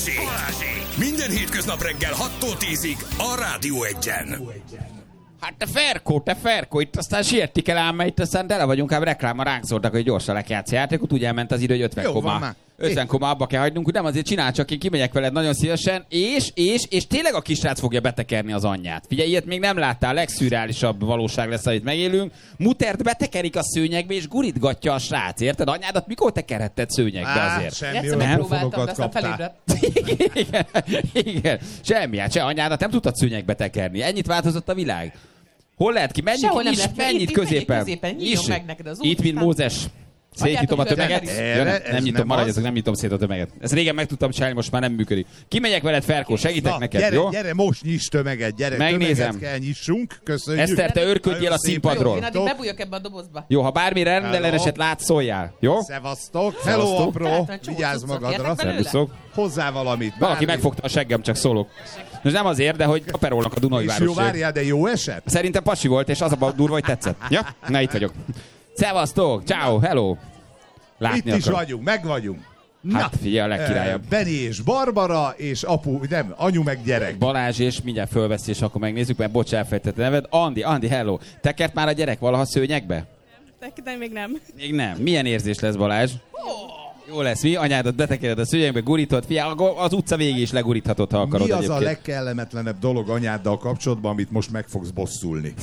Minden hétköznap reggel 6-tól 10-ig a Rádió 1-en. Hát te Ferko, itt aztán siettik el ám, mert itt aztán tele vagyunk, ám reklámmal ránk szóltak, hogy gyorsan le kell játszani játékot, úgy elment az idő, hogy 50 koma abba kell hagynunk, nem azért csinál, csak én kimegyek veled nagyon szívesen, és tényleg a kisrác fogja betekerni az anyját. Figyelj, ilyet még nem láttál, a legszürreálisabb valóság lesz, amit megélünk. Mutert betekerik a szőnyegbe, és gurítgatja a srác, érted? Anyádat mikor tekerhetted szőnyegbe azért? Semmi olyan fonokat kaptál. Igen, semmi, hát se anyádat nem tudtad szőnyegbe tekerni. Ennyit változott a világ. Hol lehet ki? Mennyit középen. Nyíljon meg neked az út. Itt, mint Mózes. Szétnyitom a tömeget. Nem nyitom, maradjatok, nem nyitom szét a tömeget. Ezt régen meg tudtam csinálni, most már nem működik. Kimegyek veled, Ferkó, segítek neked, jó? Gyere, most nyiss tömeget, gyere. Megnézem. Tömeget kell nyissunk, köszönjük. Eszter, te örködjél a színpadról. Én addig bebújok ebbe a dobozba. Jó, ha bármire rendelleneset látsz, szóljál, jó? Szevasztok. Hello, apró. Vigyázz magadra. Szervuszok. Hozzá valamit. Valaki megfogta a seggem, csak szólok. Most nem azért, de hogy kaperolnak a Dunai És jó, városért. várjál, de jó eset? Szerintem pasi volt, és az a durva, hogy tetszett. Ja? Na, itt vagyok. Szevasztok, ciao, hello. Látni Itt is akarom. vagyunk, meg vagyunk. Hát figyelj, a legkirályabb. Benni és Barbara, és anyu meg gyerek. Balázs, és mindjárt fölveszi, és akkor megnézzük, mert bocs, elfejtette neved. Andi, hello. Tekert már a gyerek valaha szőnyegbe? De még nem. Még nem. Milyen érzés lesz, Balázs? Jó lesz, mi? Anyádat betekered a szőnyegbe, gurítod, figyelj, az utca végig is leguríthatod, ha akarod. Mi az egyébként. a legkellemetlenebb dolog anyáddal kapcsolatban, amit most meg fogsz bosszulni?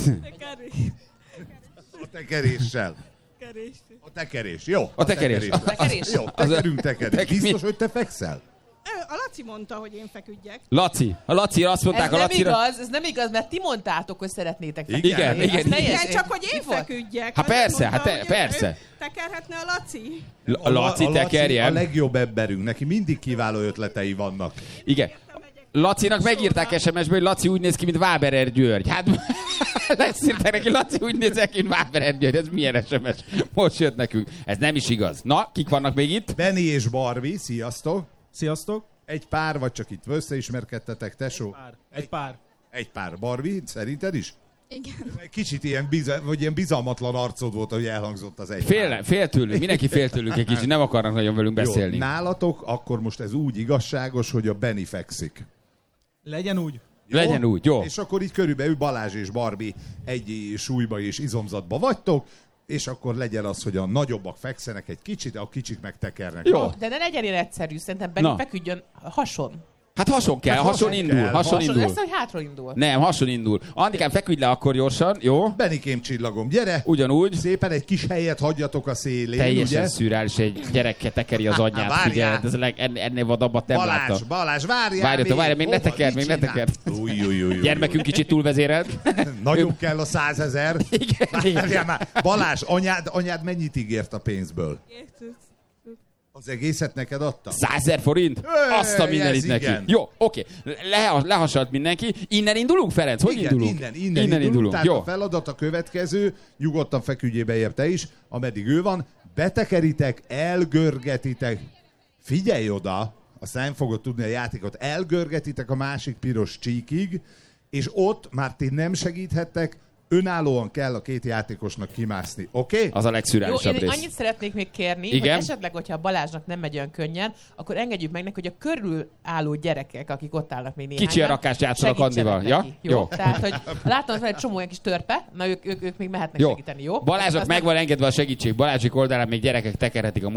A tekeréssel. A tekerés, jó. A tekerés. Jó, tekerés. Biztos, hogy te fekszel? A Laci mondta, hogy én feküdjek. A Laci, azt mondták Ez a nem Lacira. igaz, ez nem igaz, mert ti mondtátok, hogy szeretnétek feküdni. Igen. Igen, csak hogy én feküdjek. Hát persze, Mondta, hát hogy persze. Tekerhetne a Laci? A Laci tekerjen. A legjobb emberünk, neki mindig kiváló ötletei vannak. Igen. Lacinak megírták SMS-be, hogy Laci úgy néz ki, mint Váberer György. Hát leszírták neki, Laci úgy néz ki, mint Váberer György. Ez milyen SMS? Most jött nekünk. Ez nem is igaz. Na, kik vannak még itt? Benni és Barbie, sziasztok. Sziasztok. Egy pár, vagy csak itt összeismerkedtetek, tesó? Egy pár. Barbie, szerinted is? Igen. Egy kicsit ilyen bizalmatlan arcod volt, hogy elhangzott az egy. Fél tőlünk, mindenki fél tőlünk egy kicsit, nem akarnak nagyon velünk beszélni. Jó, nálatok akkor most ez úgy igazságos, hogy a Benni fekszik. Legyen úgy. Legyen úgy, jó. És akkor így körülbelül Balázs és Barbie egy súlyba és izomzatba vagytok, és akkor legyen az, hogy a nagyobbak fekszenek egy kicsit, a kicsik megtekernek. Jó. De ne legyen ilyen egyszerű, szerintem Benni feküdjön hason. Hát hason kell, hason indul. Lesz, hogy hátra indul. Nem, hason indul. Andikám, feküdj le akkor gyorsan, jó? Benikém csillagom, gyere! Ugyanúgy. Szépen egy kis helyet hagyjatok a szélén, teljesen ugye? szürreális, egy gyerekkel tekeri az anyját. Figyelj, ez ennél vadabbat nem láttam. Balázs, várjál! Várj, még ne tekerd. Gyermekünk kicsit túlvezérelt. Nagyon kell a 100 000. Igen. Várjál már. Balázs, anyád mennyit ígért a pénzből? Az egészet neked adta? 100 000 forint? Azt a mindenit neki. Igen. Jó, oké. Lehasalt mindenki. Innen indulunk, Ferenc? Hogy igen, indulunk? Innen indulunk. Tehát jó. a feladat a következő, nyugodtan feküdjél beér te is, ameddig ő van, betekeritek, elgörgetitek. Figyelj oda, aztán nem fogod tudni a játékot, elgörgetitek a másik piros csíkig, és ott már ti nem segíthettek, önállóan kell a két játékosnak kimászni, oké? Az a legszürreálisabb Jó, én rész. annyit szeretnék még kérni, igen? hogy esetleg, hogyha a Balázsnak nem megy olyan könnyen, akkor engedjük meg neki, hogy a körül álló gyerekek, akik ott állnak még néhányan, Kicsi a rakást játszanak Andival. Ja? Jó. Tehát, hogy látom, hogy egy csomó olyan kis törpe, na ők még mehetnek segíteni, jó? Balázsnak meg van engedve a segítség. Balázsik oldalán még gyerekek tekerhetik a